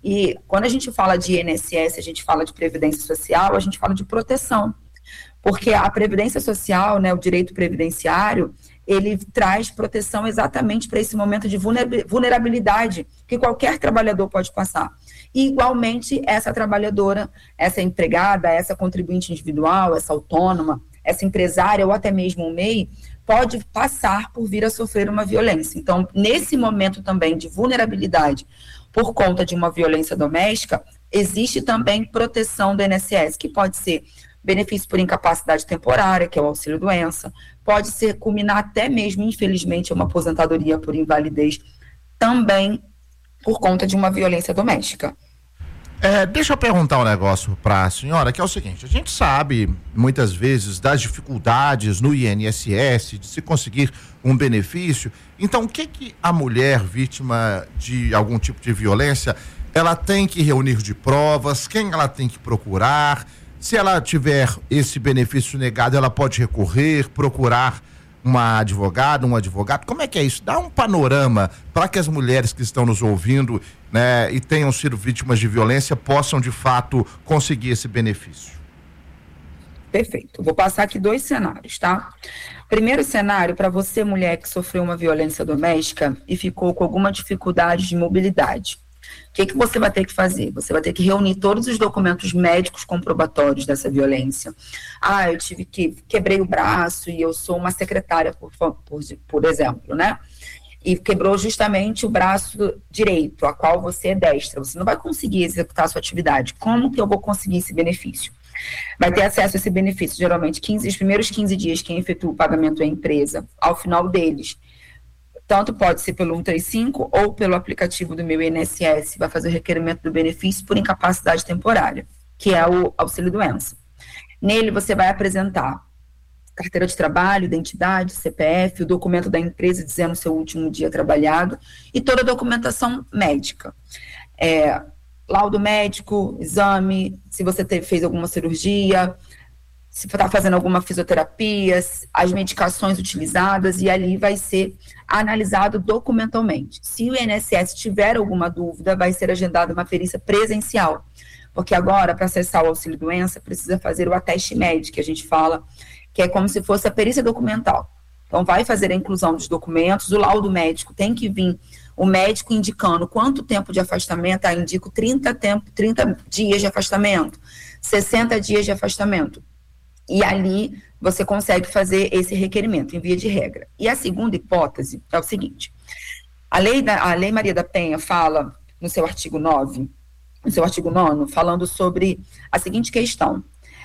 E quando a gente fala de INSS, a gente fala de Previdência Social, a gente fala de proteção. Porque a Previdência Social, né, o direito previdenciário, ele traz proteção exatamente para esse momento de vulnerabilidade que qualquer trabalhador pode passar. E, igualmente, essa trabalhadora, essa empregada, essa contribuinte individual, essa autônoma, essa empresária ou até mesmo o MEI, pode passar por vir a sofrer uma violência. Então, nesse momento também de vulnerabilidade por conta de uma violência doméstica, existe também proteção do INSS, que pode ser benefício por incapacidade temporária, que é o auxílio-doença, pode ser culminar até mesmo, infelizmente, uma aposentadoria por invalidez, também por conta de uma violência doméstica. Deixa eu perguntar um negócio para a senhora, que é o seguinte: a gente sabe, muitas vezes, das dificuldades no INSS de se conseguir um benefício. Então, o que a mulher vítima de algum tipo de violência, ela tem que reunir de provas, quem ela tem que procurar? Se ela tiver esse benefício negado, ela pode recorrer, procurar uma advogada, um advogado? Como é que é isso? Dá um panorama para que as mulheres que estão nos ouvindo, né, e tenham sido vítimas de violência possam, de fato, conseguir esse benefício. Perfeito. Vou passar aqui 2 cenários, tá? Primeiro cenário, para você, mulher que sofreu uma violência doméstica e ficou com alguma dificuldade de mobilidade. O que você vai ter que fazer? Você vai ter que reunir todos os documentos médicos comprobatórios dessa violência. Eu quebrei o braço e eu sou uma secretária, por exemplo, né? E quebrou justamente o braço direito, a qual você é destra. Você não vai conseguir executar a sua atividade. Como que eu vou conseguir esse benefício? Vai ter acesso a esse benefício, geralmente, os primeiros 15 dias quem efetua o pagamento é a empresa. Ao final deles, tanto pode ser pelo 135 ou pelo aplicativo do meu INSS, vai fazer o requerimento do benefício por incapacidade temporária, que é o auxílio-doença. Nele você vai apresentar carteira de trabalho, identidade, CPF, o documento da empresa dizendo o seu último dia trabalhado e toda a documentação médica. Laudo médico, exame, se você fez alguma cirurgia, se está fazendo alguma fisioterapia, as medicações utilizadas, e ali vai ser analisado documentalmente. Se o INSS tiver alguma dúvida, vai ser agendada uma perícia presencial, porque agora, para acessar o auxílio-doença, precisa fazer o ateste médico, que a gente fala, que é como se fosse a perícia documental. Então, vai fazer a inclusão dos documentos, o laudo médico tem que vir, o médico indicando quanto tempo de afastamento, indico 30 dias de afastamento, 60 dias de afastamento. E ali você consegue fazer esse requerimento, em via de regra. E a segunda hipótese é o seguinte: a Lei Maria da Penha fala, no seu artigo 9, no seu artigo 9º, falando sobre a seguinte questão.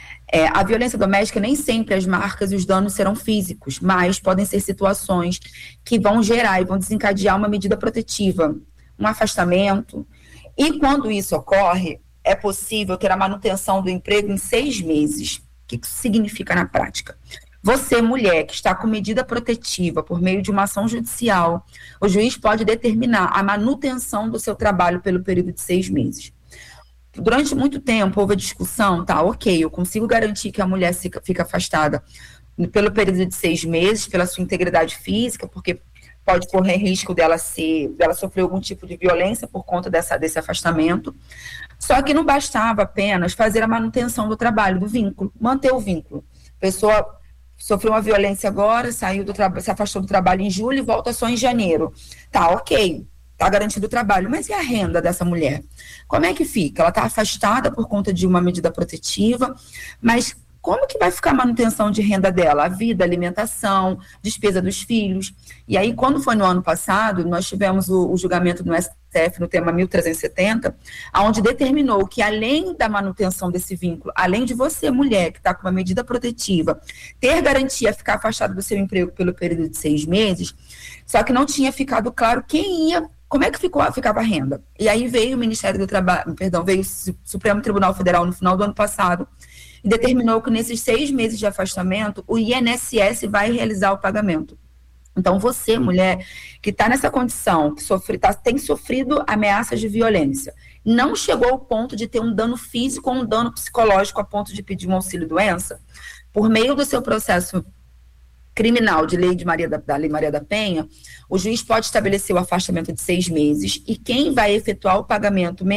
A violência doméstica, nem sempre as marcas e os danos serão físicos, mas podem ser situações que vão gerar e vão desencadear uma medida protetiva, um afastamento. E quando isso ocorre, é possível ter a manutenção do emprego em 6 meses. O que isso significa na prática? Você, mulher, que está com medida protetiva por meio de uma ação judicial, o juiz pode determinar a manutenção do seu trabalho pelo período de 6 meses. Durante muito tempo houve a discussão, eu consigo garantir que a mulher fica afastada pelo período de 6 meses, pela sua integridade física, porque pode correr risco dela sofrer algum tipo de violência por conta desse afastamento. Só que não bastava apenas fazer a manutenção do trabalho, do vínculo, manter o vínculo. A pessoa sofreu uma violência agora, se afastou do trabalho em julho e volta só em janeiro. Está garantido o trabalho, mas e a renda dessa mulher? Como é que fica? Ela está afastada por conta de uma medida protetiva, mas como que vai ficar a manutenção de renda dela? A vida, a alimentação, despesa dos filhos. E aí, quando foi no ano passado, nós tivemos o julgamento no STF no tema 1370, onde determinou que, além da manutenção desse vínculo, além de você, mulher, que está com uma medida protetiva, ter garantia ficar afastada do seu emprego pelo período de 6 meses, só que não tinha ficado claro como é que ficava a renda. E aí veio o Ministério do Trabalho, veio o Supremo Tribunal Federal no final do ano passado, e determinou que nesses 6 meses de afastamento, o INSS vai realizar o pagamento. Então, você, mulher, que está nessa condição, que tem sofrido ameaças de violência, não chegou ao ponto de ter um dano físico ou um dano psicológico a ponto de pedir um auxílio-doença, por meio do seu processo criminal da Lei Maria da Penha, o juiz pode estabelecer o afastamento de 6 meses e quem vai efetuar o pagamento